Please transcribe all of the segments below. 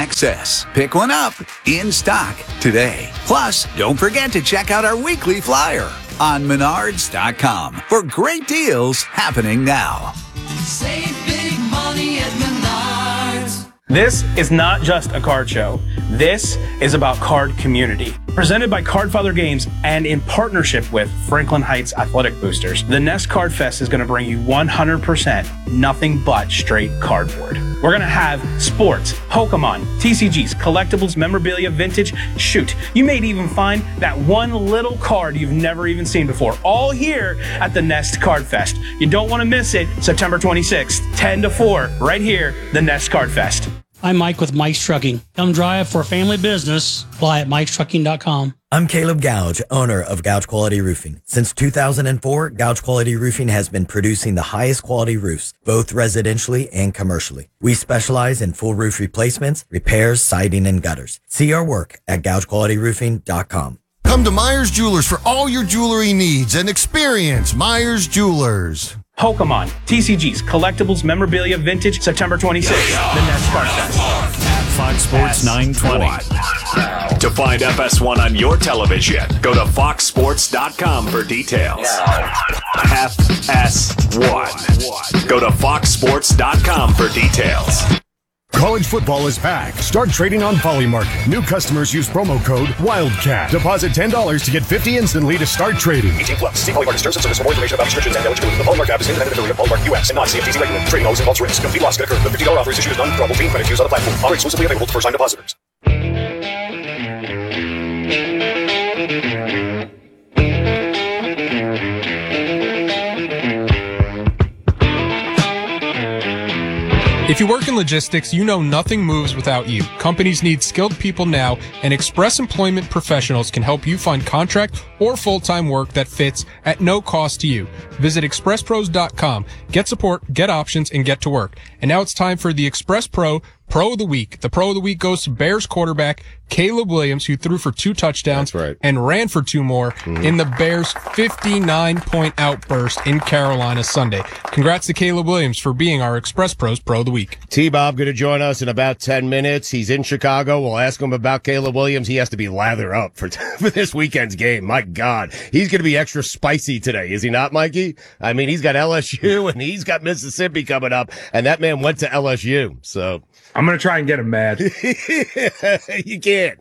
access. Pick one up in stock today. Plus, don't forget to check out our weekly flyer on Menards.com for great deals happening now. Save big money at Menards. This is not just a card show. This is about card community. Presented by Cardfather Games and in partnership with Franklin Heights Athletic Boosters, the Nest Card Fest is going to bring you 100% nothing but straight cardboard. We're going to have sports, Pokemon, TCGs, collectibles, memorabilia, vintage. Shoot, you may even find that one little card you've never even seen before, all here at the Nest Card Fest. You don't want to miss it. September 26th, 10 to 4, right here, the Nest Card Fest. I'm Mike with Mike's Trucking. Come drive for a family business. Fly at Mike'sTrucking.com. I'm Caleb Gouge, owner of Gouge Quality Roofing. Since 2004, Gouge Quality Roofing has been producing the highest quality roofs, both residentially and commercially. We specialize in full roof replacements, repairs, siding, and gutters. See our work at GougeQualityRoofing.com. Come to Myers Jewelers for all your jewelry needs and experience Myers Jewelers. Pokemon, TCGs, collectibles, memorabilia, vintage, September 26th, the Nest Card Fest. Fox Sports 920. To find FS1 on your television, go to foxsports.com for details. FS1. Go to foxsports.com for details. College football is back. Start trading on Polymarket. New customers use promo code WILDCAT. Deposit $10 to get $50 instantly to start trading. 18 plus. See Polymarket terms and service for more information about restrictions and eligibility. The Polymarket app is independent affiliate of Polymarket US and not CFTC regulated. Trading always involves risk. Complete loss can occur. The $50 offer is issued as non-withdrawable fee credit used on the platform. Offer exclusively available to first-time depositors. If you work in logistics, you know nothing moves without you. Companies need skilled people now, and Express Employment Professionals can help you find contract or full-time work that fits at no cost to you. Visit expresspros.com. Get support, get options, and get to work. And now it's time for the Express Pro of the Week. The Pro of the Week goes to Bears quarterback Caleb Williams, who threw for 2 touchdowns and ran for 2 more in the Bears' 59-point outburst in Carolina Sunday. Congrats to Caleb Williams for being our Express Pros Pro of the Week. T-Bob going to join us in about 10 minutes. He's in Chicago. We'll ask him about Caleb Williams. He has to be lather up for this weekend's game. My God. He's going to be extra spicy today, is he not, Mikey? I mean, he's got LSU and he's got Mississippi coming up, and that man went to LSU, so... I'm going to try and get him mad. You can't.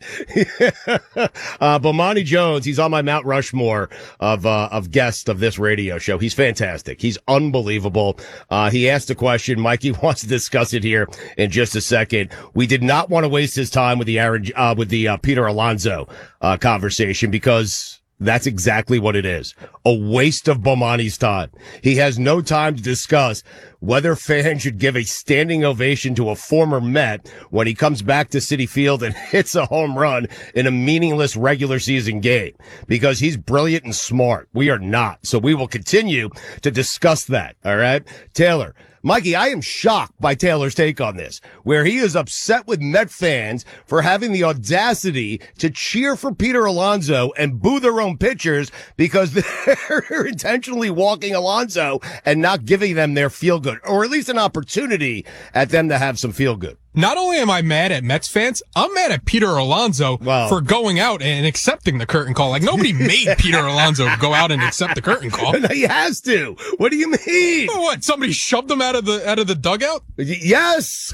Bomani Jones, he's on my Mount Rushmore of guests of this radio show. He's fantastic. He's unbelievable. He asked a question. Mikey wants to discuss it here in just a second. We did not want to waste his time with the Peter Alonso conversation because that's exactly what it is. A waste of Bomani's time. He has no time to discuss whether fans should give a standing ovation to a former Met when he comes back to Citi Field and hits a home run in a meaningless regular season game, because he's brilliant and smart. We are not. So we will continue to discuss that. All right. Taylor. Mikey, I am shocked by Taylor's take on this, where he is upset with Met fans for having the audacity to cheer for Peter Alonso and boo their own pitchers because they're intentionally walking Alonso and not giving them their feel-good, or at least an opportunity at them to have some feel-good. Not only am I mad at Mets fans, I'm mad at Peter Alonso for going out and accepting the curtain call. Like, nobody made Peter Alonso go out and accept the curtain call. He has to. What do you mean? What? Somebody shoved him out of the dugout? Yes.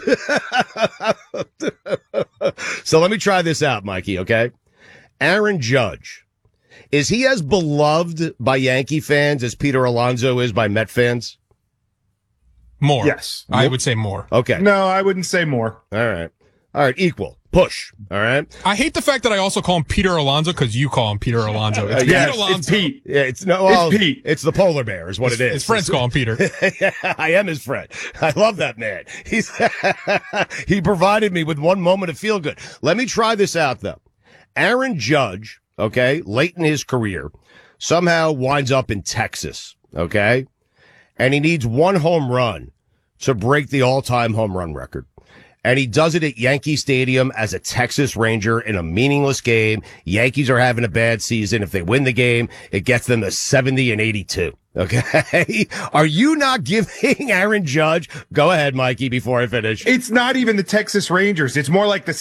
So let me try this out, Mikey, okay? Aaron Judge. Is he as beloved by Yankee fans as Peter Alonso is by Met fans? More. Yes. I would say more. Okay. No, I wouldn't say more. All right. Equal. Push. All right. I hate the fact that I also call him Peter Alonso because you call him Peter Alonso. It's Pete Alonso. It's Pete. Yeah, it's Pete. It's the polar bear is what it is. His friends call him Peter. I am his friend. I love that man. He provided me with one moment of feel good. Let me try this out though. Aaron Judge, okay, late in his career, somehow winds up in Texas, okay? And he needs one home run to break the all-time home run record. And he does it at Yankee Stadium as a Texas Ranger in a meaningless game. Yankees are having a bad season. If they win the game, it gets them to 70 and 82. Okay. Are you not giving Aaron Judge? Go ahead, Mikey, before I finish. It's not even the Texas Rangers. It's more like the